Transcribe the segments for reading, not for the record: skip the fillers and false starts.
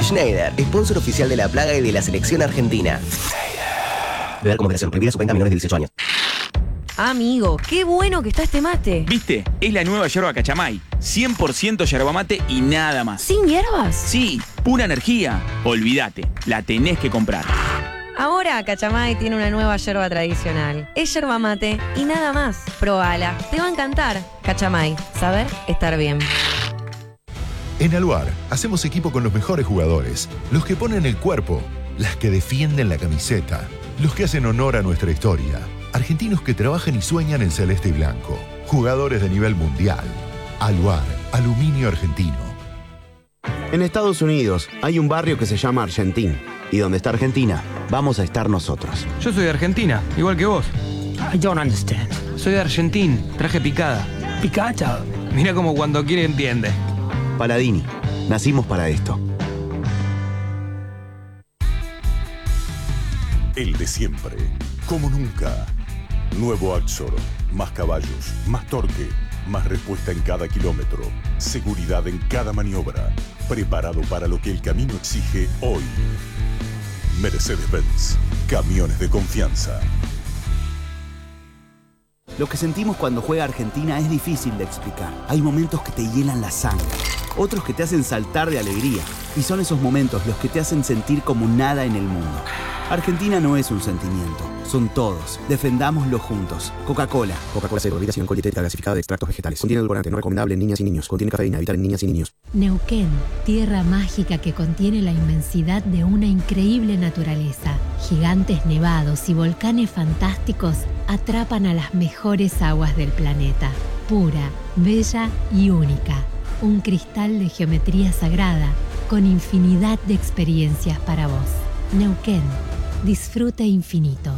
Schneider, sponsor oficial de La Plaga y de la selección argentina. Beber como moderación, prohibida su venta a menores de 18 años. Amigo, qué bueno que está este mate. ¿Viste? Es la nueva yerba Cachamay. 100% yerba mate y nada más. ¿Sin hierbas? Sí, pura energía. Olvídate, la tenés que comprar. Ahora Cachamay tiene una nueva yerba tradicional. Es yerba mate y nada más. Probala, te va a encantar. Cachamay, saber estar bien. En Aluar hacemos equipo con los mejores jugadores, los que ponen el cuerpo, las que defienden la camiseta, los que hacen honor a nuestra historia. Argentinos que trabajan y sueñan en celeste y blanco. Jugadores de nivel mundial. Aluar, aluminio argentino. En Estados Unidos hay un barrio que se llama Argentín. Y donde está Argentina, vamos a estar nosotros. Yo soy de Argentina, igual que vos. I don't understand. Soy de Argentín, traje picada. Picada. Mira como cuando quiere entiende. Paladini, nacimos para esto. El de siempre, como nunca. Nuevo Axor, más caballos, más torque, más respuesta en cada kilómetro, seguridad en cada maniobra, preparado para lo que el camino exige hoy. Mercedes-Benz, camiones de confianza. Lo que sentimos cuando juega Argentina es difícil de explicar. Hay momentos que te hielan la sangre, otros que te hacen saltar de alegría. Y son esos momentos los que te hacen sentir como nada en el mundo. Argentina no es un sentimiento, son todos. Defendámoslo juntos. Coca-Cola. Coca-Cola Cero, bebida sin alcohol, dietética gasificada de extractos vegetales. Contiene edulcorante, no recomendable en niñas y niños. Contiene cafeína, evitar en niñas y niños. Neuquén, tierra mágica que contiene la inmensidad de una increíble naturaleza. Gigantes nevados y volcanes fantásticos atrapan a las mejores aguas del planeta. Pura, bella y única. Un cristal de geometría sagrada con infinidad de experiencias para vos. Neuquén. Disfrute infinito.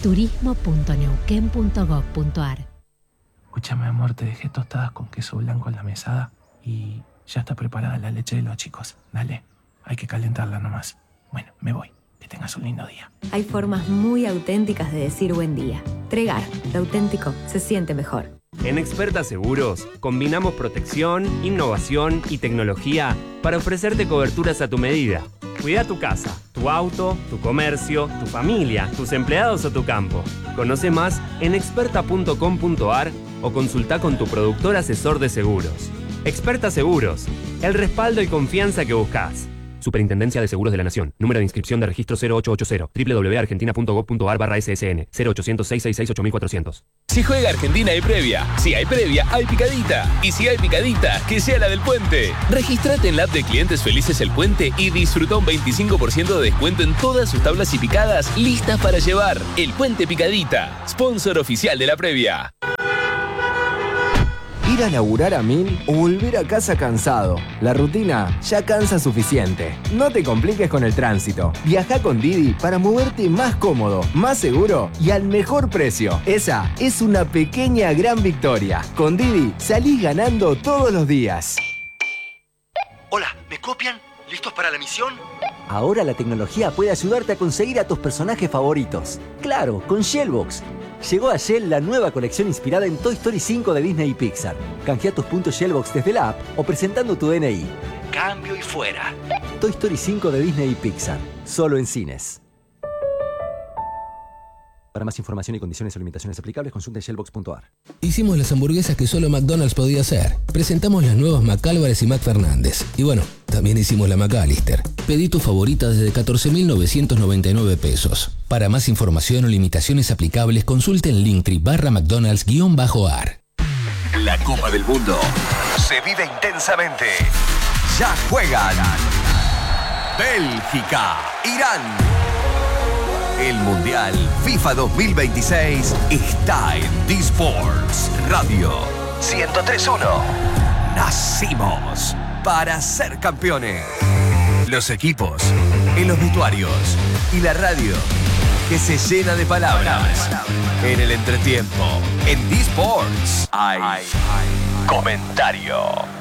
turismo.neuquén.gov.ar. Escúchame, amor, te dejé tostadas con queso blanco en la mesada y ya está preparada la leche de los chicos. Dale, hay que calentarla nomás. Bueno, me voy. Que tengas un lindo día. Hay formas muy auténticas de decir buen día. Tregar, lo auténtico se siente mejor. En Experta Seguros combinamos protección, innovación y tecnología para ofrecerte coberturas a tu medida. Cuida tu casa, tu auto, tu comercio, tu familia, tus empleados o tu campo. Conoce más en experta.com.ar o consulta con tu productor asesor de seguros. Experta Seguros, el respaldo y confianza que buscas. Superintendencia de Seguros de la Nación. Número de inscripción de registro 0880. www.argentina.gov.ar/ssn 0800-666-8400. Si juega Argentina hay previa. Si hay previa, hay picadita. Y si hay picadita, que sea la del Puente. Regístrate en la app de Clientes Felices El Puente y disfruta un 25% de descuento en todas sus tablas y picadas listas para llevar. El Puente Picadita, sponsor oficial de la previa. Ir a laburar a 1000 o volver a casa cansado. La rutina ya cansa suficiente. No te compliques con el tránsito. Viaja con Didi para moverte más cómodo, más seguro y al mejor precio. Esa es una pequeña gran victoria. Con Didi salís ganando todos los días. Hola, ¿me copian? ¿Listos para la misión? Ahora la tecnología puede ayudarte a conseguir a tus personajes favoritos. Claro, con Shellbox. Llegó a Shell la nueva colección inspirada en Toy Story 5 de Disney y Pixar. Canjea tus puntos Shellbox desde la app o presentando tu DNI. Cambio y fuera. Toy Story 5 de Disney y Pixar. Solo en cines. Para más información y condiciones o limitaciones aplicables, consulta shellbox.ar. Hicimos las hamburguesas que solo McDonald's podía hacer. Presentamos las nuevas McAlvarez y McFernández. Y bueno, también hicimos la McAllister. Pedí tu favorita desde 14.999 pesos. Para más información o limitaciones aplicables, consulte en Linktree/McDonald's_ar. La Copa del Mundo se vive intensamente. Ya juegan Bélgica, Irán. El Mundial FIFA 2026 está en D-Sports Radio 103.1. Nacimos para ser campeones. Los equipos, en los vestuarios y la radio que se llena de palabras. En el entretiempo, en D-Sports hay comentario.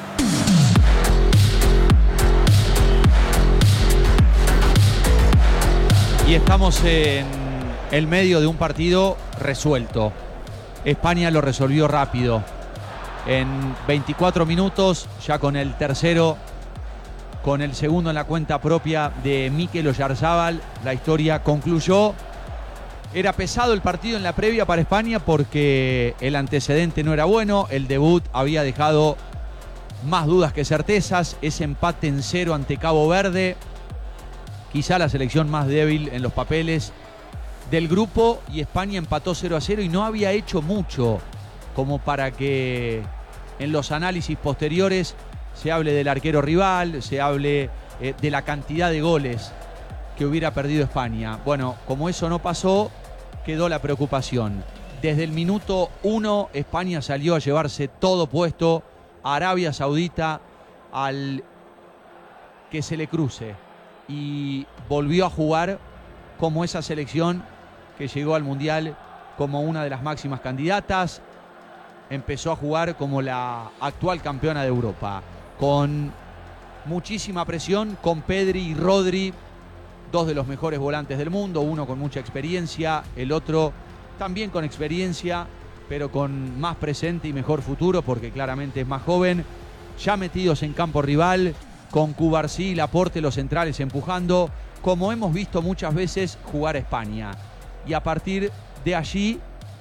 Y estamos en el medio de un partido resuelto. España lo resolvió rápido. En 24 minutos, ya con el tercero con el segundo en la cuenta propia de Mikel Oyarzabal. La historia concluyó. Era pesado el partido en la previa para España porque el antecedente no era bueno. El debut había dejado más dudas que certezas. Ese empate en 0 ante Cabo Verde, quizá la selección más débil en los papeles del grupo, y España empató 0-0 y no había hecho mucho como para que en los análisis posteriores se hable del arquero rival, se hable de la cantidad de goles que hubiera perdido España. Bueno, como eso no pasó, quedó la preocupación. Desde el minuto 1 España salió a llevarse todo puesto a Arabia Saudita al que se le cruce, y volvió a jugar como esa selección que llegó al Mundial como una de las máximas candidatas. Empezó a jugar como la actual campeona de Europa, con muchísima presión, con Pedri y Rodri, dos de los mejores volantes del mundo, uno con mucha experiencia, el otro también con experiencia, pero con más presente y mejor futuro, porque claramente es más joven, ya metidos en campo rival, con Cubarsí y Laporte los centrales empujando, como hemos visto muchas veces jugar a España. Y a partir de allí,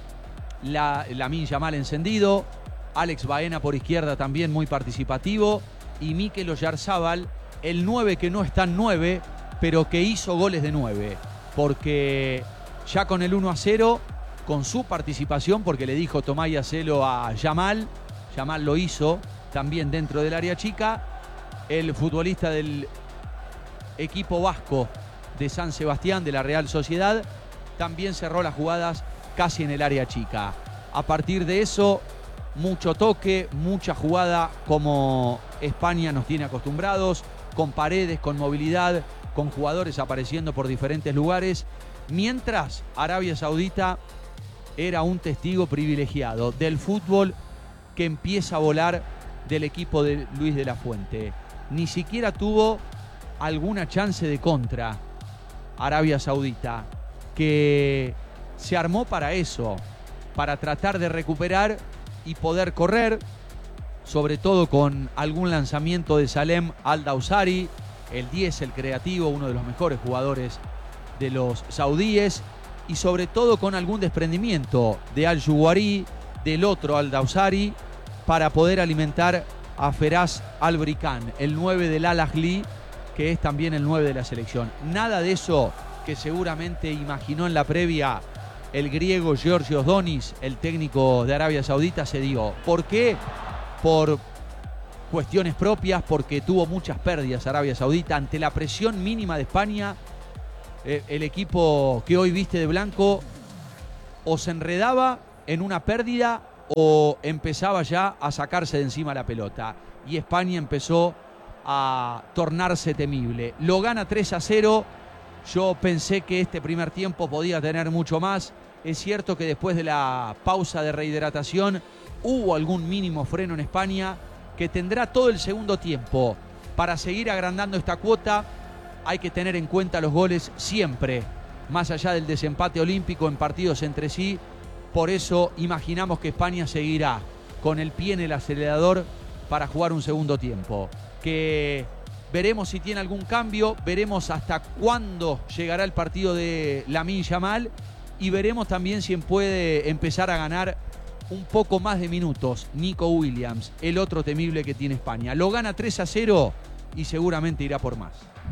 Lamine Yamal encendido, Alex Baena por izquierda también muy participativo, y Mikel Oyarzabal, el 9 que no es tan 9, pero que hizo goles de 9, porque ya con el 1-0, con su participación, porque le dijo Tomá y hacelo a Yamal, Yamal lo hizo también dentro del área chica, el futbolista del equipo vasco de San Sebastián, de la Real Sociedad, también cerró las jugadas casi en el área chica. A partir de eso, mucho toque, mucha jugada como España nos tiene acostumbrados, con paredes, con movilidad, con jugadores apareciendo por diferentes lugares, mientras Arabia Saudita era un testigo privilegiado del fútbol que empieza a volar del equipo de Luis de la Fuente. Ni siquiera tuvo alguna chance de contra Arabia Saudita, que se armó para eso, para tratar de recuperar y poder correr, sobre todo con algún lanzamiento de Salem Al-Dawsari, el 10, el creativo, uno de los mejores jugadores de los saudíes, y sobre todo con algún desprendimiento de Al-Juwari, del otro Al-Dawsari, para poder alimentar a Feraz Al-Brikan, el 9 del Al-Ahly, que es también el 9 de la selección. Nada de eso que seguramente imaginó en la previa el griego Georgios Donis, el técnico de Arabia Saudita, se dio. ¿Por qué? Por cuestiones propias, porque tuvo muchas pérdidas Arabia Saudita. Ante la presión mínima de España, el equipo que hoy viste de blanco o se enredaba en una pérdida o empezaba ya a sacarse de encima la pelota. Y España empezó a tornarse temible. Lo gana 3-0. Yo pensé que este primer tiempo podía tener mucho más. Es cierto que después de la pausa de rehidratación hubo algún mínimo freno en España, que tendrá todo el segundo tiempo para seguir agrandando esta cuota. Hay que tener en cuenta los goles siempre, más allá del desempate olímpico en partidos entre sí. Por eso imaginamos que España seguirá con el pie en el acelerador para jugar un segundo tiempo, que veremos si tiene algún cambio, veremos hasta cuándo llegará el partido de Lamine Yamal, y veremos también si puede empezar a ganar un poco más de minutos Nico Williams, el otro temible que tiene España. Lo gana 3-0 y seguramente irá por más.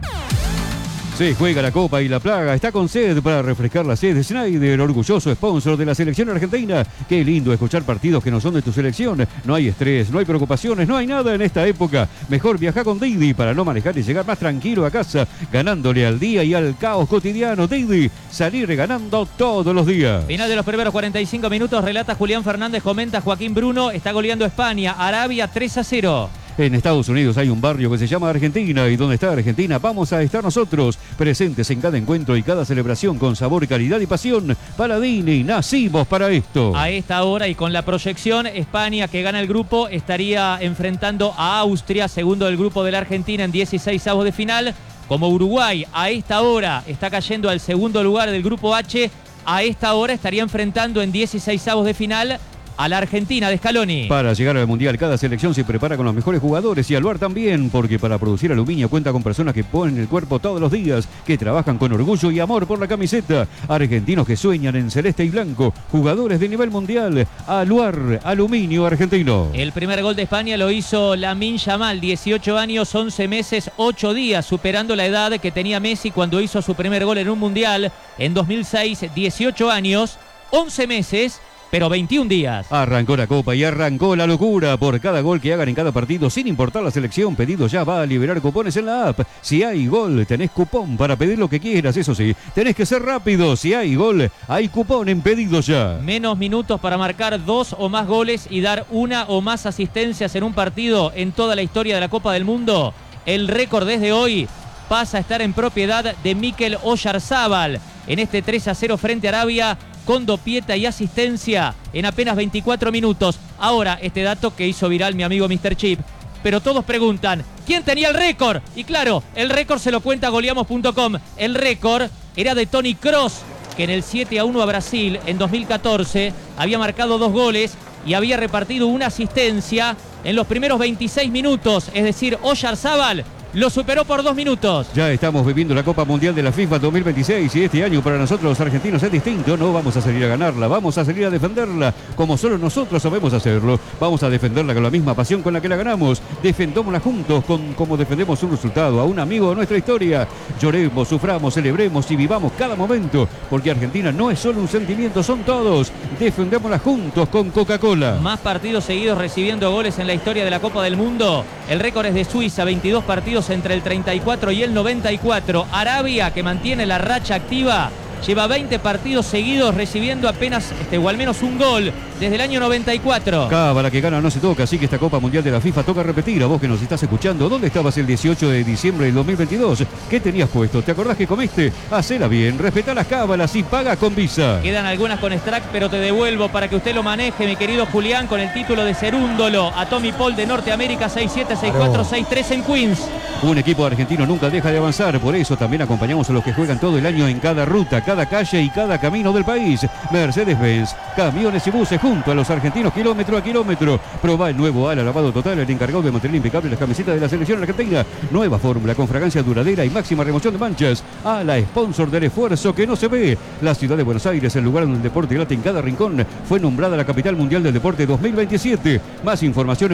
Se juega la Copa y la Plaga está con sed para refrescar la sed. Schneider, orgulloso sponsor de la selección argentina. Qué lindo escuchar partidos que no son de tu selección. No hay estrés, no hay preocupaciones, no hay nada en esta época. Mejor viaja con Didi para no manejar y llegar más tranquilo a casa, ganándole al día y al caos cotidiano. Didi, salir ganando todos los días. Final de los primeros 45 minutos, relata Julián Fernández, comenta Joaquín Bruno, está goleando España, Arabia 3-0. En Estados Unidos hay un barrio que se llama Argentina, y donde está Argentina vamos a estar nosotros, presentes en cada encuentro y cada celebración con sabor, calidad y pasión. Paladini, nacimos para esto. A esta hora y con la proyección, España, que gana el grupo, estaría enfrentando a Austria, segundo del grupo de la Argentina, en 16avos de final. Como Uruguay a esta hora está cayendo al segundo lugar del grupo H, a esta hora estaría enfrentando en 16avos de final a la Argentina de Scaloni. Para llegar al Mundial, cada selección se prepara con los mejores jugadores y Aluar también, porque para producir aluminio cuenta con personas que ponen el cuerpo todos los días, que trabajan con orgullo y amor por la camiseta. Argentinos que sueñan en celeste y blanco, jugadores de nivel mundial. Aluar, aluminio argentino. El primer gol de España lo hizo Lamine Yamal, 18 años, 11 meses, 8 días, superando la edad que tenía Messi cuando hizo su primer gol en un Mundial en 2006, 18 años, 11 meses, pero 21 días. Arrancó la Copa y arrancó la locura. Por cada gol que hagan en cada partido, sin importar la selección, Pedido Ya va a liberar cupones en la app. Si hay gol, tenés cupón para pedir lo que quieras. Eso sí, tenés que ser rápido. Si hay gol, hay cupón en Pedido Ya. Menos minutos para marcar 2 o más goles y dar 1 o más asistencias en un partido en toda la historia de la Copa del Mundo. El récord desde hoy pasa a estar en propiedad de Mikel Oyarzabal en este 3-0 frente a Arabia, con dopieta y asistencia en apenas 24 minutos. Ahora, este dato que hizo viral mi amigo Mr. Chip. Pero todos preguntan, ¿quién tenía el récord? Y claro, el récord se lo cuenta goleamos.com. El récord era de Toni Kroos, que en el 7-1 a Brasil en 2014 había marcado 2 goles y había repartido una asistencia en los primeros 26 minutos. Es decir, Oyarzabal lo superó por 2 minutos. Ya estamos viviendo la Copa Mundial de la FIFA 2026 y este año para nosotros los argentinos es distinto. No vamos a salir a ganarla, vamos a salir a defenderla como solo nosotros sabemos hacerlo. Vamos a defenderla con la misma pasión con la que la ganamos. Defendémosla juntos como defendemos un resultado, a un amigo de nuestra historia. Lloremos, suframos, celebremos y vivamos cada momento, porque Argentina no es solo un sentimiento, son todos. Defendémosla juntos con Coca-Cola. Más partidos seguidos recibiendo goles en la historia de la Copa del Mundo. El récord es de Suiza, 22 partidos entre el 34 y el 94. Arabia, que mantiene la racha activa, lleva 20 partidos seguidos recibiendo apenas o al menos un gol desde el año 94. Cábala que gana no se toca, así que esta Copa Mundial de la FIFA toca repetir. A vos que nos estás escuchando, ¿dónde estabas el 18 de diciembre del 2022? ¿Qué tenías puesto? ¿Te acordás que comiste? Hacela bien, respetá las cábalas y paga con Visa. Quedan algunas con Strack, pero te devuelvo para que usted lo maneje, mi querido Julián, con el título de Cerúndolo a Tommy Paul de Norteamérica, 6-7, 6-4, 6-3 en Queens. Un equipo argentino nunca deja de avanzar, por eso también acompañamos a los que juegan todo el año en cada ruta, cada calle y cada camino del país. Mercedes-Benz, camiones y buses junto a los argentinos kilómetro a kilómetro. Probá el nuevo ala lavado total, el encargado de mantener impecable las camisetas de la selección argentina. Nueva fórmula con fragancia duradera y máxima remoción de manchas. Ala, sponsor del esfuerzo que no se ve. La ciudad de Buenos Aires, el lugar donde el deporte late en cada rincón, fue nombrada la capital mundial del deporte 2027. Más información en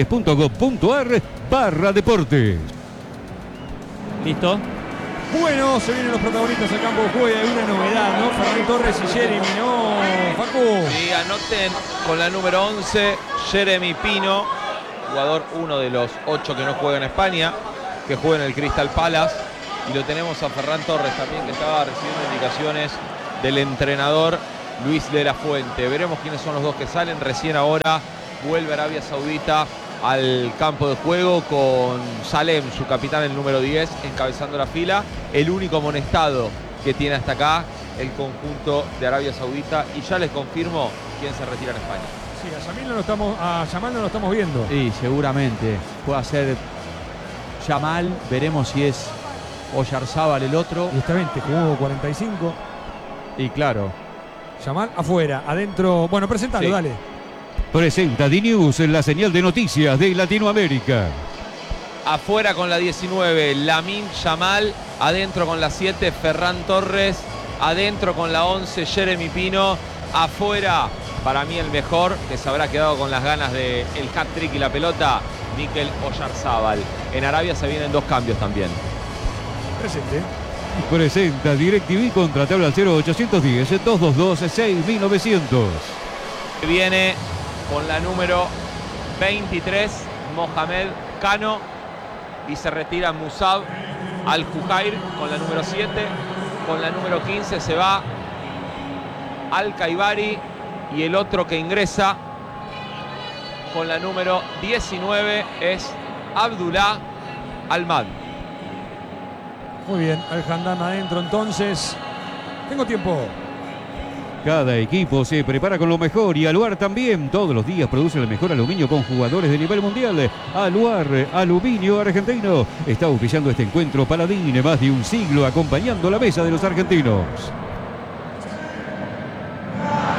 buenosaires.gov.ar/deportes. ¿Listo? Bueno, se vienen los protagonistas al campo de juego y hay una novedad, ¿no? Ferran Torres y Jeremy, ¿no, Facu? Sí, anoten con la número 11, Jeremy Pino, jugador uno de los 8 que no juega en España, que juega en el Crystal Palace. Y lo tenemos a Ferran Torres también, que estaba recibiendo indicaciones del entrenador Luis de la Fuente. Veremos quiénes son los dos que salen. Recién ahora vuelve Arabia Saudita al campo de juego con Salem, su capitán, el número 10, encabezando la fila. El único amonestado que tiene hasta acá el conjunto de Arabia Saudita. Y ya les confirmo quién se retira en España. Sí, a Yamal no lo estamos viendo. Sí, seguramente puede ser Yamal. Veremos si es Oyarzabal el otro. Y está bien, te jugó 45. Y claro. Yamal afuera, adentro. Bueno, presentalo, sí. Dale. Presenta D-News, la señal de noticias de Latinoamérica. Afuera con la 19, Lamine Yamal. Adentro con la 7, Ferran Torres. Adentro con la 11, Jeremy Pino. Afuera, para mí el mejor, que se habrá quedado con las ganas del hat-trick y la pelota, Mikel Oyarzabal. En Arabia se vienen 2 cambios también. Presenta DirecTV, contratable al 0810-222-6900. Viene con la número 23, Mohamed Cano, y se retira Musab Al-Jujair con la número 7. Con la número 15 se va Al-Kaibari, y el otro que ingresa con la número 19 es Abdullah Almad. Muy bien, Al-Handam adentro entonces. Tengo tiempo. Cada equipo se prepara con lo mejor y Aluar también. Todos los días produce el mejor aluminio con jugadores de nivel mundial. Aluar, aluminio argentino. Está auspiciando este encuentro paladín, más de un siglo acompañando la mesa de los argentinos.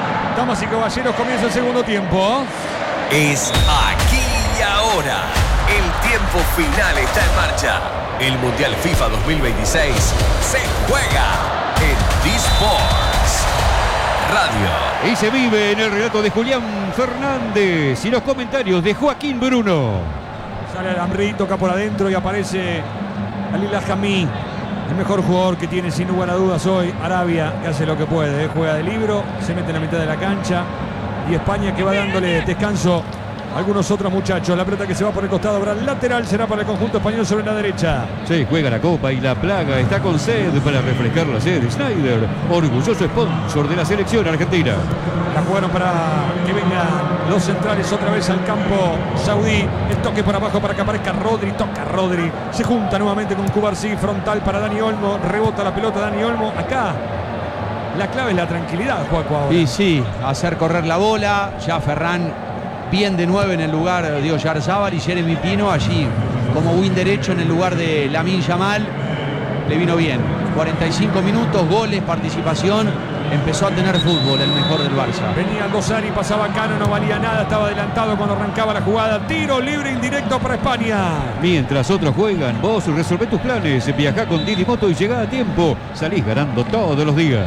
Damas y caballeros, comienza el segundo tiempo. Es aquí y ahora. El tiempo final está en marcha. El Mundial FIFA 2026 se juega en D-Sports Radio. Y se vive en el relato de Julián Fernández y los comentarios de Joaquín Bruno. Sale Alamrí, toca por adentro y aparece Alil Ajami, el mejor jugador que tiene sin lugar a dudas hoy Arabia, que hace lo que puede, juega de libro, se mete en la mitad de la cancha, y España que va dándole descanso a algunos otros muchachos. La pelota que se va por el costado, habrá lateral, será para el conjunto español sobre la derecha. Se juega la Copa y la Plaga está con sed para refrescar la sed. Schneider, orgulloso sponsor de la selección argentina. La jugaron para que vengan los centrales otra vez al campo saudí. El toque por abajo para que aparezca Rodri. Toca Rodri. Se junta nuevamente con Cubarsí. Frontal para Dani Olmo. Rebota la pelota Dani Olmo. Acá la clave es la tranquilidad, Juaco, ahora. Y sí, hacer correr la bola. Ya Ferran bien de 9 en el lugar de Oyarzábal y Jeremy Pino allí como win derecho en el lugar de Lamine Yamal. Le vino bien. 45 minutos, goles, participación. Empezó a tener fútbol el mejor del Barça. Venía Aldosari, pasaba Cano, no valía nada, estaba adelantado cuando arrancaba la jugada. Tiro libre indirecto para España. Mientras otros juegan, vos resolvé tus planes. Viajá con Didi Moto y llegá a tiempo. Salís ganando todos los días.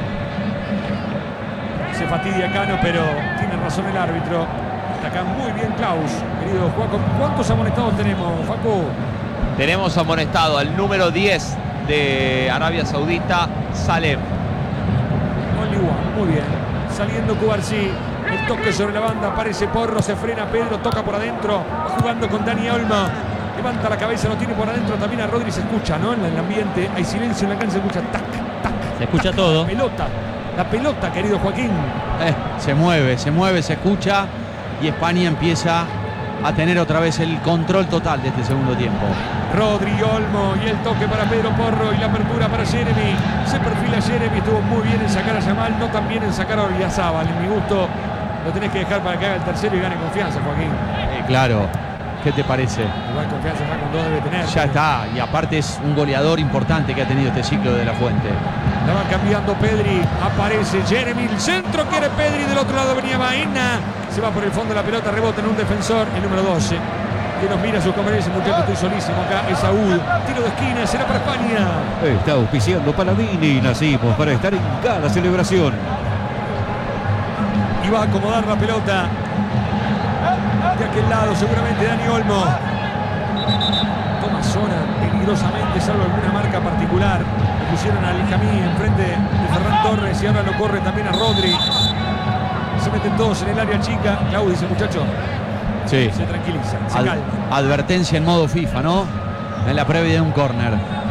Se fatidia Cano, pero tiene razón el árbitro. Está acá muy bien Klaus, querido Juaco. ¿Cuántos amonestados tenemos, Facu? Tenemos amonestado al número 10 de Arabia Saudita, Salem. Muy bien. Saliendo Cubarsí. El toque sobre la banda. Aparece Porro. Se frena Pedro. Toca por adentro. Va jugando con Dani Olmo. Levanta la cabeza. Lo tiene por adentro. También a Rodri se escucha, ¿no? En el ambiente. Hay silencio en la cancha. Se escucha tac, tac. Se escucha todo. La pelota. La pelota, querido Joaquín. Se mueve, se escucha. Y España empieza a tener otra vez el control total de este segundo tiempo. Rodri Olmo y el toque para Pedro Porro y la apertura para Jeremy. Se perfila Jeremy, estuvo muy bien en sacar a Yamal, no tan bien en sacar a Oyarzábal. En mi gusto lo tenés que dejar para que haga el tercero y gane confianza, Joaquín. Claro, ¿qué te parece? Igual confianza ya con 2 debe tener. Ya está, y aparte es un goleador importante que ha tenido este ciclo de La Fuente. La va cambiando Pedri, aparece Jeremy, el centro quiere Pedri, del otro lado venía Baena. Se va por el fondo de la pelota, rebota en un defensor, el número 12. Que nos mira a sus compañeros, muchacho, estoy solísimo acá, es Saúl. Tiro de esquina, será para España. Está auspiciando Paladini y nacimos para estar en cada celebración. Y va a acomodar la pelota. De aquel lado, seguramente Dani Olmo. Toma zona peligrosamente, salvo alguna marca particular. Le pusieron a Alijamí enfrente de Ferran Torres y ahora lo corre también a Rodri. Se meten todos en el área chica. Clau dice, muchacho. Sí. Se tranquiliza, se calma. Advertencia en modo FIFA, ¿no? En la previa de un córner.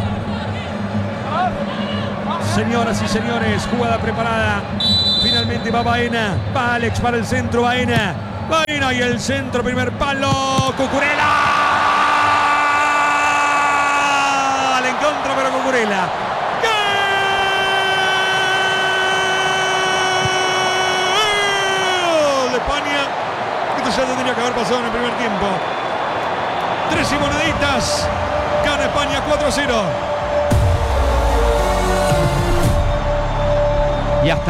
Señoras y señores, jugada preparada. Finalmente va Baena. Va Alex para el centro, Baena. Baena y el centro, primer palo. Cucurella. Le encontra para Cucurella. ¡Gol de España! Esto ya tendría que haber pasado en el primer tiempo. 3 y moneditas. Gana España 4-0. Y hasta